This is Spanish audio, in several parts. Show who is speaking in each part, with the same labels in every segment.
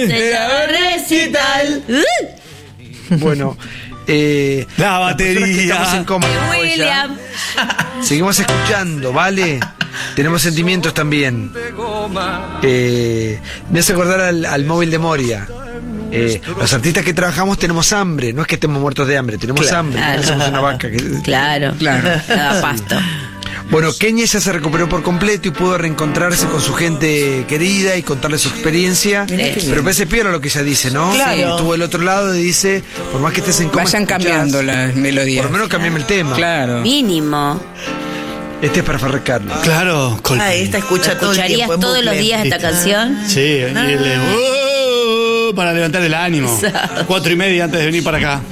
Speaker 1: Recital.
Speaker 2: Bueno,
Speaker 3: la batería.
Speaker 2: Estamos en coma.
Speaker 1: William.
Speaker 2: Seguimos escuchando, ¿vale? Tenemos sentimientos también. Me hace acordar al móvil de Moria. Los artistas que trabajamos tenemos hambre, no es que estemos muertos de hambre, tenemos hambre, no somos una vaca.
Speaker 1: Claro. Da pasto.
Speaker 2: Bueno, Kenia ya se recuperó por completo y pudo reencontrarse con su gente querida y contarle su experiencia. Pero parece piola lo que ella dice, ¿no?
Speaker 4: Claro.
Speaker 2: Estuvo del otro lado y dice, por más que estés en coma,
Speaker 4: Vayan
Speaker 2: escuchás,
Speaker 4: cambiando las melodías.
Speaker 2: por lo menos cambiame el tema.
Speaker 4: Claro.
Speaker 1: Mínimo.
Speaker 2: Este es para Ferrer Carlos.
Speaker 3: Claro,
Speaker 5: Esta escucha todo el
Speaker 1: ¿Escucharías
Speaker 5: tiempo en
Speaker 1: todos los
Speaker 5: bucle.
Speaker 1: días esta canción?
Speaker 3: Sí, y para levantar el ánimo. 4:30 antes de venir para acá.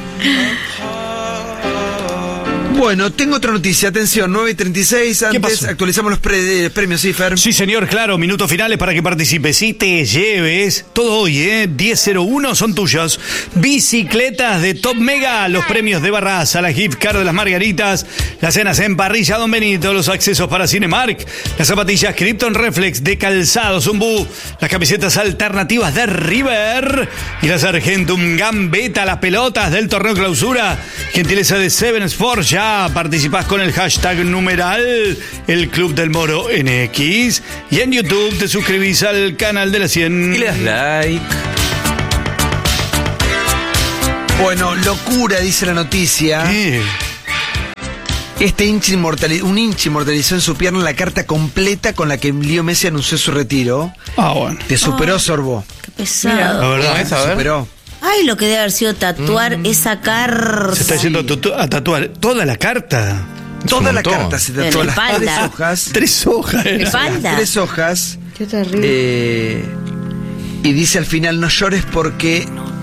Speaker 2: Bueno, tengo otra noticia, atención, 9:36,
Speaker 3: ¿Qué
Speaker 2: antes
Speaker 3: pasó?
Speaker 2: actualizamos los premios, ¿sí, Fer?
Speaker 3: Sí, señor, claro, minutos finales para que participes y te lleves todo hoy, 10:01 son tuyos. Bicicletas de Top Mega, los premios de Barraza, la gift card de las Margaritas, las cenas en parrilla Don Benito, los accesos para Cinemark, las zapatillas Krypton Reflex de Calzado Zumbú, las camisetas alternativas de River y las Argentum Gambetta, las pelotas del torneo clausura, gentileza de Seven Sports. Ya participás con el hashtag numeral El Club del Moro NX y en YouTube te suscribís al canal de la 100
Speaker 6: Y le das like.
Speaker 2: Bueno, locura, dice la noticia.
Speaker 3: ¿Qué?
Speaker 2: Un hincha inmortalizó en su pierna la carta completa con la que Leo Messi anunció su retiro.
Speaker 3: Bueno.
Speaker 2: Te superó, Sorbo.
Speaker 1: Qué pesado.
Speaker 3: La verdad,
Speaker 6: ¿Cómo es? A
Speaker 2: Te
Speaker 6: ver.
Speaker 2: superó.
Speaker 1: Ay, lo que debe haber sido tatuar esa carta.
Speaker 3: se está yendo a tatuar toda la carta.
Speaker 2: Toda
Speaker 6: un
Speaker 2: la
Speaker 6: montón.
Speaker 2: carta se
Speaker 1: En la
Speaker 2: tatuó, las
Speaker 1: espalda.
Speaker 2: 3 hojas.
Speaker 3: 3 hojas.
Speaker 1: ¿De espalda?
Speaker 2: 3 hojas.
Speaker 5: Qué terrible.
Speaker 2: Y dice al final, no llores porque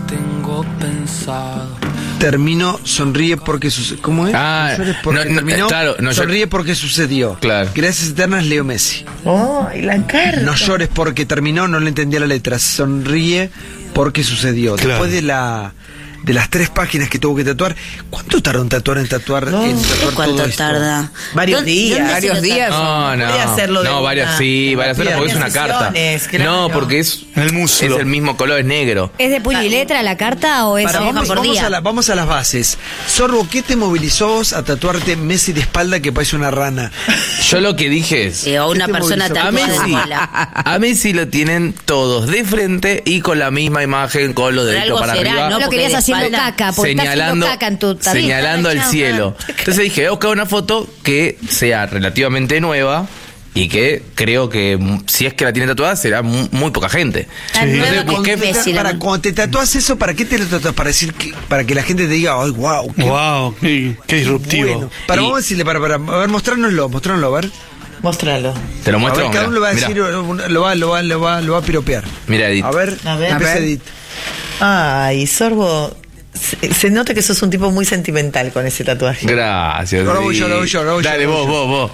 Speaker 2: terminó, sonríe porque sucedió. ¿Cómo es?
Speaker 6: Ah,
Speaker 2: no llores porque
Speaker 6: no,
Speaker 2: terminó,
Speaker 6: claro, no
Speaker 2: sonríe porque sucedió.
Speaker 6: Claro.
Speaker 2: Gracias eternas, Leo Messi.
Speaker 5: Ay, la carta.
Speaker 2: No llores porque terminó, no le entendía la letra. Sonríe porque sucedió.
Speaker 3: Claro.
Speaker 2: Después de las 3 páginas que tuvo que tatuar, ¿cuánto tardó en tatuar en tatuar todo
Speaker 1: ¿Cuánto
Speaker 2: esto?
Speaker 1: tarda?
Speaker 5: Varios días.
Speaker 1: ¿Dónde se
Speaker 4: Varios
Speaker 1: lo
Speaker 4: días.
Speaker 1: tatuó?
Speaker 6: No,
Speaker 5: Voy a hacerlo de
Speaker 6: no, varias
Speaker 5: una-
Speaker 6: sí, varias horas porque es una carta.
Speaker 5: sesiones, claro.
Speaker 6: No, porque es
Speaker 3: En el muslo.
Speaker 6: es el mismo color, es negro.
Speaker 7: ¿Es de puño y letra la carta o es
Speaker 2: Para,
Speaker 1: hoja
Speaker 2: vamos,
Speaker 1: por
Speaker 2: vamos
Speaker 1: día.
Speaker 2: vamos a las bases. Sorbo, ¿qué te movilizó vos a tatuarte Messi de espalda que parece una rana?
Speaker 6: Yo lo que dije es,
Speaker 1: O una
Speaker 2: ¿Qué te
Speaker 1: persona
Speaker 2: movilizó?
Speaker 6: a
Speaker 1: tatuada de
Speaker 6: Messi,
Speaker 1: bola.
Speaker 6: a Messi lo tienen todos de frente y con la misma imagen, con los
Speaker 1: Por
Speaker 6: deditos
Speaker 1: algo
Speaker 6: para
Speaker 1: será,
Speaker 6: arriba.
Speaker 1: ¿no?
Speaker 7: No lo
Speaker 1: porque
Speaker 7: querías
Speaker 1: de
Speaker 7: haciendo
Speaker 1: espalda,
Speaker 7: caca, porque estás haciendo caca en tu tatuaje.
Speaker 6: señalando el cielo. Entonces dije, voy a buscar una foto que sea relativamente nueva y que creo que si es que la tiene tatuada será muy poca gente.
Speaker 1: Tan nueva
Speaker 6: Entonces
Speaker 1: que
Speaker 6: busqué-
Speaker 1: es Messi, la
Speaker 2: Para,
Speaker 1: mano.
Speaker 2: cuando te tatuás eso, ¿para qué te lo tatuás? Para que la gente te diga, ay, wow, qué
Speaker 3: Wow, qué disruptivo.
Speaker 2: bueno. Para,
Speaker 6: Y-
Speaker 2: vamos a decirle, a ver, mostrárnoslo, a ver.
Speaker 5: Móstralo.
Speaker 6: Te lo
Speaker 2: A
Speaker 6: muestro.
Speaker 2: ver, cada uno lo va a
Speaker 6: Mirá.
Speaker 2: decir, lo va a piropear.
Speaker 6: Mira, Edith.
Speaker 2: A ver,
Speaker 5: A ver.
Speaker 2: empieza
Speaker 5: A ver.
Speaker 2: Edith.
Speaker 5: Ay, Sorbo, se nota que sos un tipo muy sentimental con ese tatuaje.
Speaker 6: Gracias.
Speaker 2: Ahora voy yo,
Speaker 6: Edith.
Speaker 2: ahora voy yo.
Speaker 6: Dale, vos.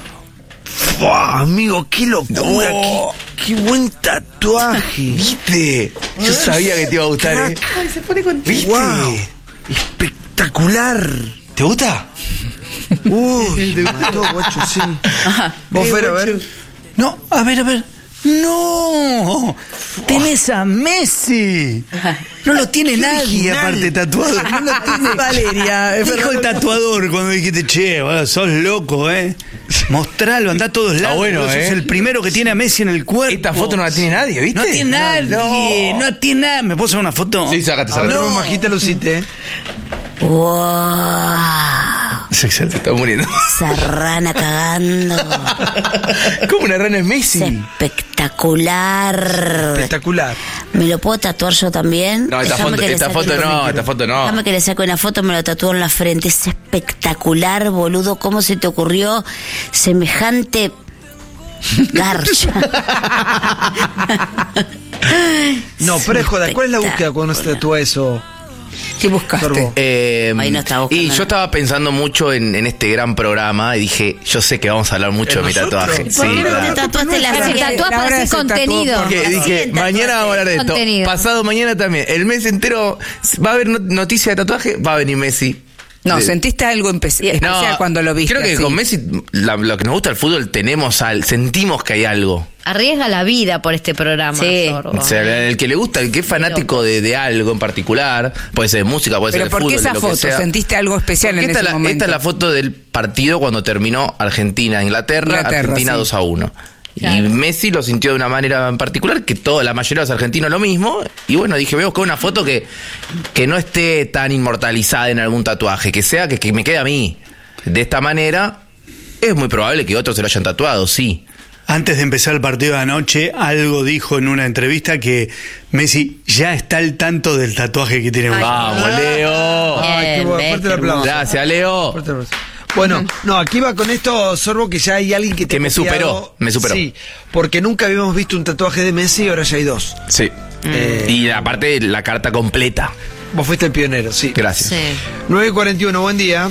Speaker 2: ¡Fua, amigo, qué locura! Qué buen tatuaje!
Speaker 6: ¿Viste? Yo sabía que te iba a gustar, ¿eh?
Speaker 5: Ay, se pone contigo.
Speaker 6: ¿Viste?
Speaker 2: ¡Wow! ¡Espectacular!
Speaker 6: ¿Te gusta?
Speaker 2: Uy, me mató, guacho, sí. Vos, Fer, a ver.
Speaker 3: No, a ver. ¡No! ¡Tenés a Messi! No lo tiene nadie,
Speaker 2: original.
Speaker 3: aparte, tatuado. No lo tiene
Speaker 5: Valeria, es
Speaker 3: Dijo el
Speaker 5: verdad.
Speaker 3: tatuador cuando dijiste, che, boludo, sos loco, Mostralo, anda a todos lados.
Speaker 6: bueno,
Speaker 3: Sos el primero que tiene a Messi en el cuerpo.
Speaker 6: Esta foto no la tiene nadie, ¿viste?
Speaker 3: No tiene nadie, no tiene nada. ¿Me puedo hacer una foto?
Speaker 6: Sí, sácate.
Speaker 2: No, majita Lucite.
Speaker 1: ¡Wow!
Speaker 3: Es excelente.
Speaker 6: Está muriendo.
Speaker 1: Esa rana cagando.
Speaker 6: Como una rana es
Speaker 1: Es
Speaker 6: Messi.
Speaker 1: espectacular.
Speaker 2: Espectacular.
Speaker 1: ¿Me lo puedo tatuar yo también?
Speaker 6: No, esta
Speaker 1: Déjame
Speaker 6: foto-
Speaker 1: que le
Speaker 6: esta
Speaker 1: saque
Speaker 6: foto
Speaker 1: una-
Speaker 6: no, esta foto no.
Speaker 1: Déjame que le saque una foto, me lo tatúo en la frente. Es espectacular, boludo. ¿Cómo se te ocurrió semejante garcha?
Speaker 2: No, pero es joda. ¿Cuál es la búsqueda cuando se tatúa eso?
Speaker 4: ¿Qué buscaste?
Speaker 2: Sorbo?
Speaker 1: Ahí no está buscando
Speaker 6: Y yo
Speaker 1: nada.
Speaker 6: estaba pensando mucho en este gran programa y dije, yo sé que vamos a hablar mucho de mi tatuaje.
Speaker 1: ¿Por
Speaker 6: Sí,
Speaker 1: qué no te
Speaker 6: claro.
Speaker 1: tatuaste la
Speaker 7: Se
Speaker 1: silla?
Speaker 7: tatúa para hacer contenido.
Speaker 6: Porque dije, mañana vamos a hablar de esto.
Speaker 7: Contenido.
Speaker 6: Pasado mañana también. El mes entero va a haber noticia de tatuaje, va a venir Messi.
Speaker 4: No, ¿sentiste algo especial cuando lo viste?
Speaker 6: Creo que
Speaker 4: así?
Speaker 6: con Messi, lo que nos gusta del fútbol, sentimos que hay algo.
Speaker 7: Arriesga la vida por este programa.
Speaker 1: Sí.
Speaker 7: Sorbo.
Speaker 6: O sea, el que le gusta, el que es fanático de algo en particular, puede ser de música, puede ser de
Speaker 4: ¿Pero por
Speaker 6: fútbol,
Speaker 4: qué esa
Speaker 6: de lo que
Speaker 4: foto?
Speaker 6: sea.
Speaker 4: ¿Sentiste algo especial
Speaker 6: Porque
Speaker 4: en ese momento?
Speaker 6: Esta es la foto del partido cuando terminó Argentina-Inglaterra, Argentina
Speaker 4: sí.
Speaker 6: 2-1.
Speaker 7: Claro.
Speaker 6: Y Messi lo sintió de una manera en particular, que la mayoría de los argentinos lo mismo. Y bueno, dije, voy a buscar una foto que no esté tan inmortalizada en algún tatuaje, que sea que me quede a mí. De esta manera, es muy probable que otros se lo hayan tatuado, sí.
Speaker 3: Antes de empezar el partido de anoche, algo dijo en una entrevista que Messi ya está al tanto del tatuaje que tiene.
Speaker 6: ¡Vamos, Leo!
Speaker 2: Ay, qué bueno. Fuerte el aplauso.
Speaker 6: Gracias, Leo.
Speaker 2: Fuerte el aplauso. Bueno, no, aquí va con esto, Sorbo, que ya hay alguien que te
Speaker 6: Que me
Speaker 2: ha copiado.
Speaker 6: superó, me superó.
Speaker 2: Sí, porque nunca habíamos visto un tatuaje de Messi y ahora ya hay dos.
Speaker 6: Sí. Y aparte, la carta completa.
Speaker 2: Vos fuiste el pionero, sí.
Speaker 6: Gracias.
Speaker 1: Sí.
Speaker 2: 9:41, buen día.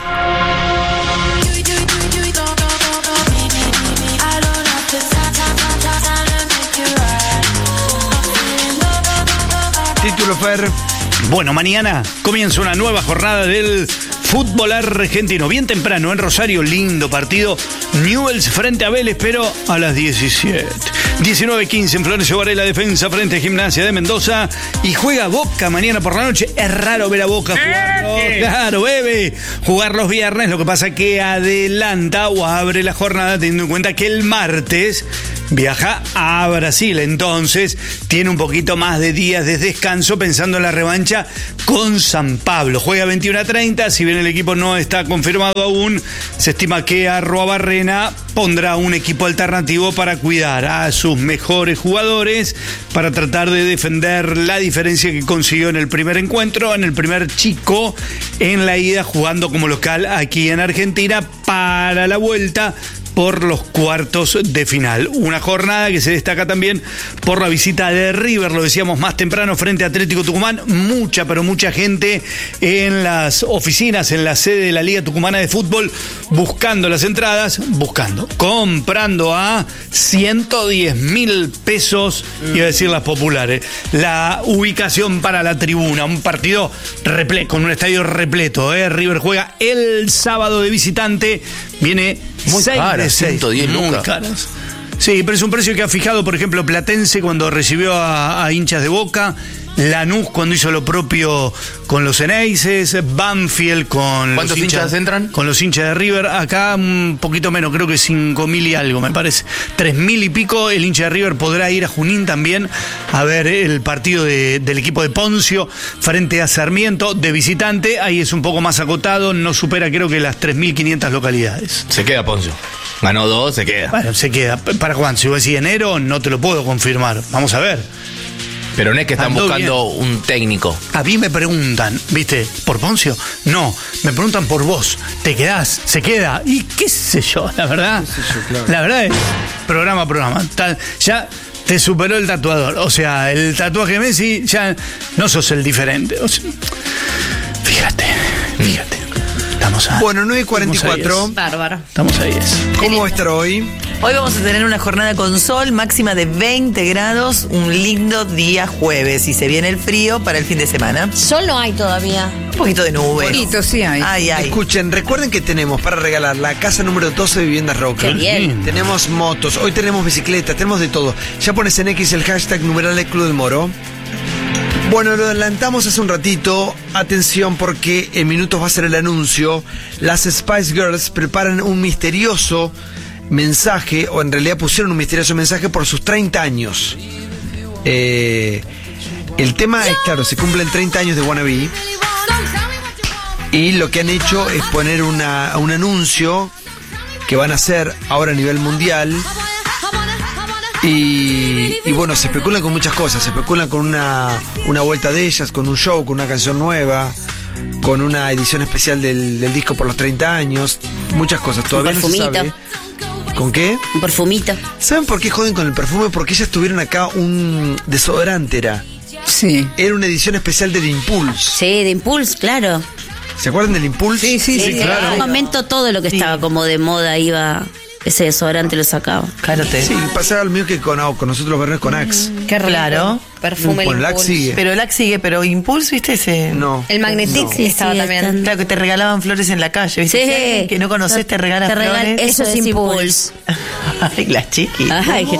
Speaker 2: Título, Fer.
Speaker 3: Bueno, mañana comienza una nueva jornada del fútbol argentino. Bien temprano en Rosario, lindo partido. Newell's frente a Vélez, pero a las 17. 19:15 en Florencio Varela, defensa frente a Gimnasia de Mendoza. Y juega Boca mañana por la noche. Es raro ver a Boca jugar. Claro, bebé. Jugar los viernes. Lo que pasa que adelanta o abre la jornada teniendo en cuenta que el martes viaja a Brasil, entonces tiene un poquito más de días de descanso pensando en la revancha con San Pablo. Juega 21:30, si bien el equipo no está confirmado aún, se estima que Arruabarrena pondrá un equipo alternativo para cuidar a sus mejores jugadores, para tratar de defender la diferencia que consiguió en el primer encuentro, en el primer chico, en la ida jugando como local aquí en Argentina, para la vuelta por los cuartos de final. Una jornada que se destaca también por la visita de River, lo decíamos más temprano, frente a Atlético Tucumán. Mucha, pero mucha gente en las oficinas, en la sede de la Liga Tucumana de Fútbol, buscando las entradas, comprando a 110.000 pesos, iba a decir las populares, la ubicación para la tribuna. Un partido con un estadio repleto. River juega el sábado de visitante, viene
Speaker 6: Muy
Speaker 3: 6
Speaker 6: cara,
Speaker 3: de 6.
Speaker 6: 110
Speaker 3: Muy
Speaker 6: lucas.
Speaker 3: caras. Sí, pero es un precio que ha fijado, por ejemplo, Platense cuando recibió a hinchas de Boca, Lanús cuando hizo lo propio con los Eneises, Banfield con
Speaker 6: ¿Cuántos hinchas entran?
Speaker 3: Con los hinchas de River. Acá un poquito menos, creo que 5.000 y algo, me parece. 3.000 y pico. El hincha de River podrá ir a Junín también a ver el partido del equipo de Poncio frente a Sarmiento de visitante. Ahí es un poco más acotado, no supera creo que las 3.500 localidades.
Speaker 6: Se queda Poncio. Ganó 2, se queda.
Speaker 3: Bueno, se queda. ¿Para cuándo? Si vos decís enero, no te lo puedo confirmar. Vamos a ver.
Speaker 6: Pero no es que están
Speaker 3: Andó
Speaker 6: buscando un técnico.
Speaker 3: A mí me preguntan, ¿viste? ¿Por Poncio? No, me preguntan por vos. ¿Te quedás? ¿Se queda? Y qué sé yo, la verdad. La verdad es, programa. Ya te superó el tatuador. O sea, el tatuaje de Messi ya no sos el diferente. O sea, fíjate. Estamos a,
Speaker 2: Bueno, 9:44.
Speaker 1: Bárbaro.
Speaker 3: Estamos ahí.
Speaker 2: ¿Cómo va a estar hoy?
Speaker 5: Hoy vamos a tener una jornada con sol, máxima de 20 grados, un lindo día jueves. Y se viene el frío para el fin de semana.
Speaker 7: Sol no hay todavía.
Speaker 5: Un poquito de nubes.
Speaker 4: Poquito, sí hay.
Speaker 5: Ay.
Speaker 2: Escuchen, recuerden que tenemos para regalar la casa número 12 de Viviendas Roca.
Speaker 1: Qué bien.
Speaker 2: Tenemos motos, hoy tenemos bicicletas, tenemos de todo. Ya pones en X el hashtag numeral Club del Moro. Bueno, lo adelantamos hace un ratito. Atención porque en minutos va a ser el anuncio. Las Spice Girls preparan un misterioso mensaje, o en realidad pusieron un misterioso mensaje por sus 30 años. El tema es, claro, se cumplen 30 años de Wannabe. Y lo que han hecho es poner un anuncio que van a hacer ahora a nivel mundial. Y bueno, se especulan con muchas cosas. Se especulan con una vuelta de ellas, con un show, con una canción nueva, con una edición especial del disco por los 30 años. Muchas cosas. Todavía no se
Speaker 1: perfumito.
Speaker 2: sabe. ¿Con qué?
Speaker 1: Un perfumito.
Speaker 2: ¿Saben por qué joden con el perfume? Porque ellas tuvieron acá un desodorante, era una edición especial del Impulse.
Speaker 1: Sí, de Impulse, claro.
Speaker 2: ¿Se acuerdan del Impulse?
Speaker 4: Sí,
Speaker 1: En un momento todo lo que estaba como de moda iba ese desodorante lo sacaba.
Speaker 5: Claro,
Speaker 2: Sí, pasaba lo mismo que con nosotros los verdes con Axe.
Speaker 7: Qué rico.
Speaker 5: Claro.
Speaker 7: Perfume
Speaker 2: Bueno, el
Speaker 7: Impulse.
Speaker 2: Axe sigue.
Speaker 5: Pero el Axe sigue, pero Impulse, ¿viste ese?
Speaker 2: No.
Speaker 7: El Magnetic
Speaker 1: Sí,
Speaker 7: estaba
Speaker 1: sigue
Speaker 7: también.
Speaker 1: estando.
Speaker 5: Claro, que te regalaban flores en la calle, ¿viste?
Speaker 1: Sí.
Speaker 5: Si alguien que no conoces te regala flores.
Speaker 1: Eso es Impulse.
Speaker 5: Ay, las chiquis.
Speaker 1: Ay,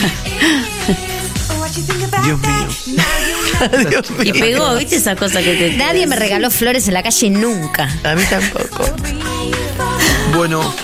Speaker 2: Dios mío.
Speaker 5: Dios mío.
Speaker 1: y pegó, ¿viste esa cosa que te...
Speaker 7: Nadie me regaló flores en la calle nunca.
Speaker 5: A mí tampoco.
Speaker 2: Bueno,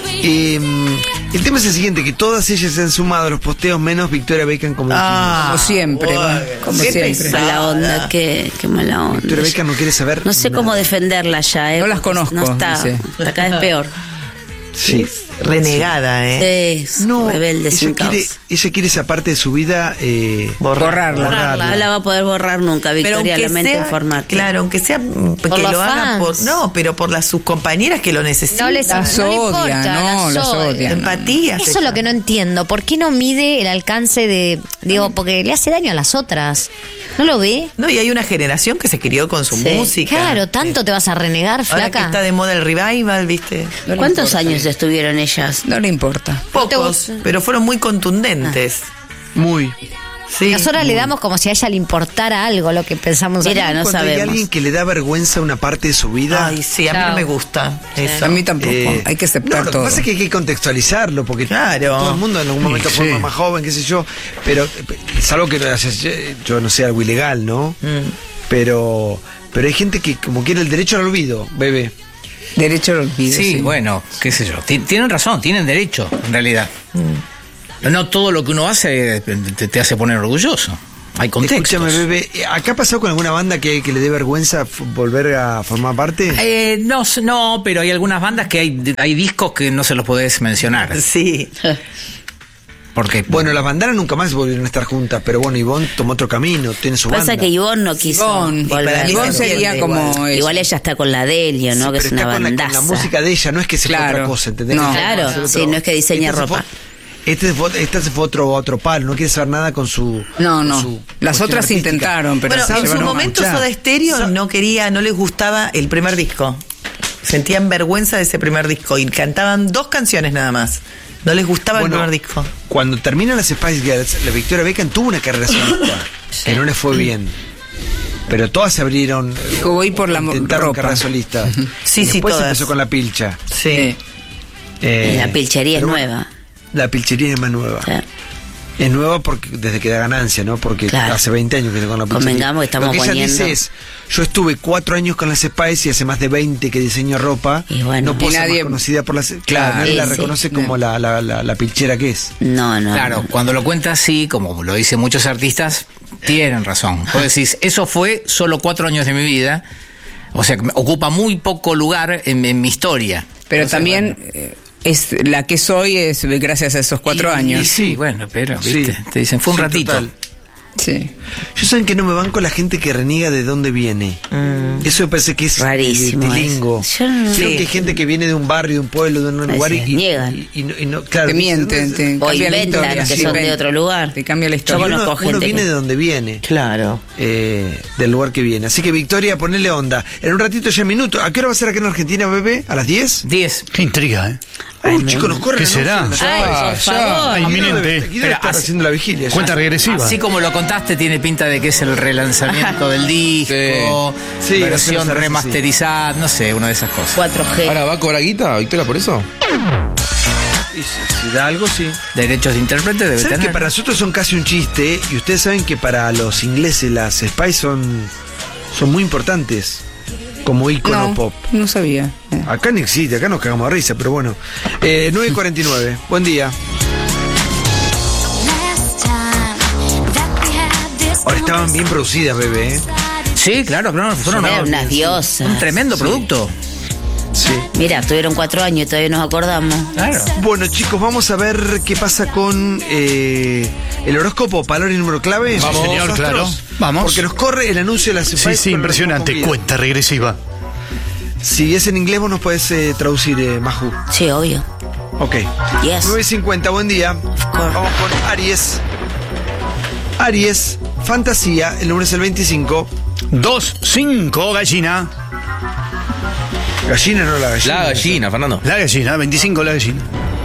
Speaker 2: el tema es el siguiente, que todas ellas se han sumado a los posteos menos Victoria Beckham como
Speaker 4: Como siempre,
Speaker 5: bueno,
Speaker 4: como
Speaker 5: qué
Speaker 4: siempre.
Speaker 5: pesada.
Speaker 1: mala onda, qué mala onda.
Speaker 2: Victoria Beckham no quiere saber.
Speaker 1: No sé
Speaker 2: nada.
Speaker 1: cómo defenderla ya,
Speaker 4: No las
Speaker 1: porque
Speaker 4: conozco,
Speaker 1: No está,
Speaker 4: dice.
Speaker 1: está cada vez peor.
Speaker 2: Sí.
Speaker 5: Renegada, ¿eh?
Speaker 1: Sí,
Speaker 2: No,
Speaker 1: rebelde sin causa.
Speaker 2: ella quiere esa parte de su vida
Speaker 4: Borrarla.
Speaker 1: No la va a poder borrar nunca, Victoria, lamento informarte.
Speaker 5: claro, aunque sea que
Speaker 7: los
Speaker 5: lo haga por,
Speaker 7: fans.
Speaker 5: no, pero por sus compañeras que lo necesitan.
Speaker 7: No les
Speaker 4: Las
Speaker 7: no le
Speaker 4: odia,
Speaker 7: importa,
Speaker 4: no, las odia.
Speaker 5: Empatía.
Speaker 7: Eso es lo que no entiendo. ¿Por qué no mide el alcance de... Digo, porque le hace daño a las otras. ¿No lo ve?
Speaker 5: No, y hay una generación que se crió con su
Speaker 1: Sí.
Speaker 5: música.
Speaker 7: Claro, tanto te vas a renegar,
Speaker 5: Ahora que
Speaker 7: flaca.
Speaker 5: está de moda el revival, ¿viste?
Speaker 4: No le
Speaker 1: ¿Cuántos
Speaker 4: importa.
Speaker 1: años estuvieron ellas?
Speaker 4: No le importa.
Speaker 5: Pocos, pero fueron muy contundentes.
Speaker 2: muy.
Speaker 5: Sí.
Speaker 7: Nosotros le damos como si a ella le importara algo lo que pensamos.
Speaker 1: Mirá, no
Speaker 2: Cuando hay
Speaker 1: sabemos.
Speaker 2: alguien que le da vergüenza a una parte de su vida.
Speaker 5: Ay, sí, a mí no me gusta eso.
Speaker 4: A mí tampoco. Hay que aceptar
Speaker 2: no, lo que
Speaker 4: todo.
Speaker 2: pasa es que hay que contextualizarlo, porque
Speaker 5: Claro.
Speaker 2: todo el mundo en algún momento
Speaker 3: Sí.
Speaker 2: fue más joven, qué sé yo, pero salvo que yo no sé, algo ilegal, ¿no? Pero hay gente que como quiere el derecho al olvido, bebé.
Speaker 4: Derecho al olvido.
Speaker 8: Sí, bueno, qué sé yo. Tienen razón, tienen derecho, en realidad. No todo lo que uno hace te hace poner orgulloso. Hay contextos.
Speaker 2: Escúchame, bebé, ¿acá ha pasado con alguna banda que le dé vergüenza volver a formar parte?
Speaker 8: No, pero hay algunas bandas que hay discos que no se los podés mencionar.
Speaker 5: Sí.
Speaker 8: Porque,
Speaker 2: Bueno, las bandanas nunca más volvieron a estar juntas, pero bueno, Ivonne tomó otro camino, tiene su
Speaker 1: Pasa
Speaker 2: banda.
Speaker 1: que Ivonne no quiso
Speaker 4: Ivonne,
Speaker 1: volver.
Speaker 4: Ivonne sería como
Speaker 1: Igual ella está con la Delio, ¿no?
Speaker 2: Sí,
Speaker 1: que es
Speaker 2: pero
Speaker 1: una
Speaker 2: está con
Speaker 1: bandaza.
Speaker 2: la música de ella, no es que se fue a
Speaker 4: Claro.
Speaker 2: otra cosa, ¿entendés?
Speaker 4: No.
Speaker 1: Claro, sí, no es que diseña
Speaker 2: Esta se
Speaker 1: ropa.
Speaker 2: Esta se fue a otro palo, no quiere saber nada con su.
Speaker 4: No,
Speaker 2: con
Speaker 4: no.
Speaker 2: su
Speaker 4: Las
Speaker 2: cuestión
Speaker 4: otras
Speaker 2: artística.
Speaker 4: intentaron, pero
Speaker 5: Bueno,
Speaker 4: se
Speaker 5: en su
Speaker 4: llevaron
Speaker 5: momento
Speaker 2: manchada.
Speaker 5: Soda Stereo no les gustaba el primer disco. Sentían vergüenza de ese primer disco y cantaban 2 canciones nada más. No les gustaba
Speaker 2: Bueno,
Speaker 5: el primer disco.
Speaker 2: Cuando terminan las Spice Girls, la Victoria Beckham tuvo una carrera solista que no le fue bien. Pero todas se abrieron.
Speaker 4: Voy por la
Speaker 2: intentaron
Speaker 4: ropa.
Speaker 2: carrera solista.
Speaker 5: Sí,
Speaker 2: Y
Speaker 5: sí,
Speaker 2: después
Speaker 5: todas.
Speaker 2: empezó con la pilcha.
Speaker 5: Sí.
Speaker 1: La pilchería es
Speaker 2: pero bueno,
Speaker 1: nueva.
Speaker 2: La pilchería es más nueva.
Speaker 1: O sea,
Speaker 2: Es nueva porque desde que da ganancia, ¿no? Porque
Speaker 1: Claro.
Speaker 2: hace 20 años que está con la pilchería.
Speaker 1: Convengamos que estamos
Speaker 2: Lo que ella
Speaker 1: poniendo-
Speaker 2: dice es, yo estuve 4 años con las Spice y hace más de 20 que diseño ropa.
Speaker 1: Y bueno.
Speaker 2: no puedo
Speaker 4: Y
Speaker 2: ser
Speaker 4: nadie-
Speaker 2: más conocida por las...
Speaker 4: Claro.
Speaker 2: nadie la
Speaker 1: Sí,
Speaker 2: reconoce
Speaker 1: sí.
Speaker 2: como la pilchera que es.
Speaker 1: no.
Speaker 8: claro, cuando lo cuenta así, como lo dicen muchos artistas, tienen razón. Vos decís, eso fue solo 4 años de mi vida, o sea, que ocupa muy poco lugar en mi historia.
Speaker 4: Pero
Speaker 8: Entonces,
Speaker 4: también es la que soy es gracias a esos 4 años.
Speaker 8: Y sí, bueno, pero,
Speaker 2: Sí.
Speaker 8: ¿viste? Te dicen, fue un
Speaker 2: Sí,
Speaker 8: ratito.
Speaker 2: total.
Speaker 4: Sí.
Speaker 2: Yo saben que no me banco la gente que reniega de dónde viene. Eso me parece que es
Speaker 1: Rarísimo
Speaker 2: tilingo.
Speaker 1: eso. Yo no-
Speaker 2: Creo
Speaker 1: Sí.
Speaker 2: que hay gente que viene de un barrio, de un pueblo, de un
Speaker 1: Ay,
Speaker 2: lugar
Speaker 1: se niegan.
Speaker 2: y no, claro,
Speaker 4: Te mienten, te
Speaker 1: O
Speaker 4: cambia la
Speaker 1: inventan
Speaker 4: historia.
Speaker 1: que
Speaker 4: Sí,
Speaker 1: son de
Speaker 4: ven.
Speaker 1: otro lugar.
Speaker 4: Te cambia la
Speaker 2: Y
Speaker 4: historia.
Speaker 1: Yo
Speaker 2: uno,
Speaker 1: conozco
Speaker 2: uno
Speaker 1: gente
Speaker 2: viene
Speaker 1: que-
Speaker 2: de donde viene.
Speaker 5: Claro.
Speaker 2: Del lugar que viene. Así que Victoria, ponele onda. En un ratito ya minutos. ¿A qué hora va a ser acá en Argentina, bebé? ¿A las 10?
Speaker 8: 10.
Speaker 3: Qué intriga, ¿eh?
Speaker 2: Chicos, nos corren.
Speaker 3: ¿Qué
Speaker 2: ¿no?
Speaker 3: será?
Speaker 1: Ay, por favor.
Speaker 3: Ay, inminente.
Speaker 2: Aquí debe
Speaker 8: Pero
Speaker 2: estar
Speaker 8: así-
Speaker 2: haciendo la vigilia. ya.
Speaker 3: Cuenta regresiva.
Speaker 8: Así como lo contaste, tiene pinta de que es el relanzamiento del disco,
Speaker 2: Sí,
Speaker 8: versión
Speaker 2: gracias, gracias,
Speaker 8: remasterizada, no sé, una de esas cosas.
Speaker 1: 4G.
Speaker 6: Ahora, ¿va a cobrar guita, Victoria, por eso?
Speaker 2: Y si da algo, sí.
Speaker 8: Derechos de intérprete debe
Speaker 2: ¿Saben
Speaker 8: tener.
Speaker 2: que para nosotros son casi un chiste? Y ustedes saben que para los ingleses las Spice son muy importantes como ícono
Speaker 4: No,
Speaker 2: pop.
Speaker 4: no sabía.
Speaker 2: Acá no existe, acá nos cagamos de risa, pero bueno. 9:49. Buen día. Ahora estaban bien producidas, bebé. ¿eh?
Speaker 8: Sí, claro, fueron
Speaker 1: Eran unas diosas.
Speaker 8: un tremendo producto.
Speaker 2: Sí.
Speaker 1: Mira, tuvieron 4 años y todavía nos acordamos.
Speaker 8: Claro.
Speaker 2: Bueno, chicos, vamos a ver qué pasa con el horóscopo, palabra y número clave.
Speaker 3: Vamos, señor,
Speaker 2: astros.
Speaker 3: claro. Vamos.
Speaker 2: Porque nos corre el anuncio de las Spice.
Speaker 3: Sí, impresionante. Cuenta regresiva.
Speaker 2: Si es en inglés, vos nos podés traducir, Maju.
Speaker 1: Sí, obvio.
Speaker 2: Ok.
Speaker 1: Yes.
Speaker 2: 9:50, buen día.
Speaker 1: course.
Speaker 2: Vamos con Aries. Aries, fantasía, el número es el 25.
Speaker 3: 2-5, gallina.
Speaker 2: Gallina, no la gallina.
Speaker 6: La gallina, Fernando.
Speaker 3: La gallina, 25 la gallina.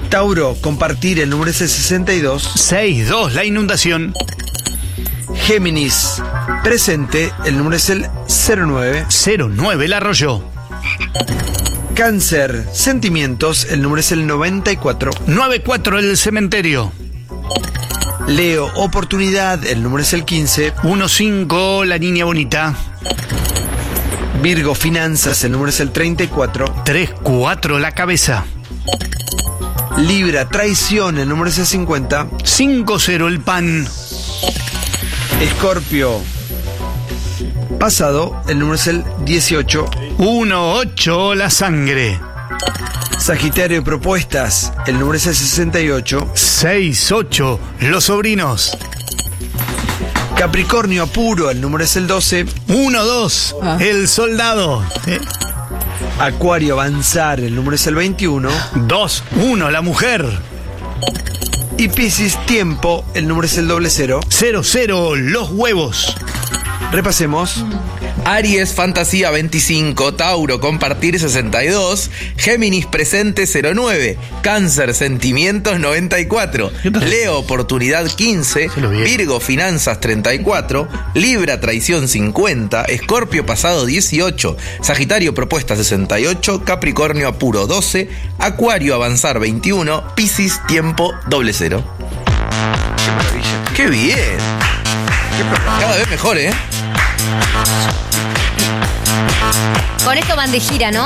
Speaker 2: Tauro, compartir, el número es el 62.
Speaker 3: 6-2, la inundación.
Speaker 2: Géminis, presente, el número es el 09.
Speaker 3: 0-9, el arroyo.
Speaker 2: Cáncer, sentimientos, el número es el 94.
Speaker 3: 9-4, el cementerio.
Speaker 2: Leo, oportunidad, el número es el 15.
Speaker 3: 1-5, la niña bonita.
Speaker 2: Virgo, finanzas, el número es el 34.
Speaker 3: 3-4, la cabeza.
Speaker 2: Libra, traición, el número es el 50.
Speaker 3: 5-0, el pan.
Speaker 2: Escorpio, pasado, el número es el 18.
Speaker 3: 1-8, la sangre.
Speaker 2: Sagitario, propuestas, el número es el 68.
Speaker 3: 6-8, los sobrinos.
Speaker 2: Capricornio, apuro, el número es el 12.
Speaker 3: 1-2, el soldado.
Speaker 2: Acuario, avanzar, el número es el 21.
Speaker 3: 2-1, la mujer.
Speaker 2: Y Piscis, tiempo, el número es el 00.
Speaker 3: 0-0, los huevos.
Speaker 2: Repasemos.
Speaker 6: Aries, fantasía 25, Tauro, compartir 62, Géminis, presente 09, Cáncer, sentimientos 94, Leo, oportunidad 15, Virgo, finanzas 34, Libra, traición 50, Escorpio, pasado 18, Sagitario, propuesta 68, Capricornio, apuro 12, Acuario, avanzar 21, Piscis, tiempo 00.
Speaker 2: Qué maravilla.
Speaker 6: ¡Qué bien! Cada vez mejor, ¿eh?
Speaker 7: Con esto van de gira, ¿no?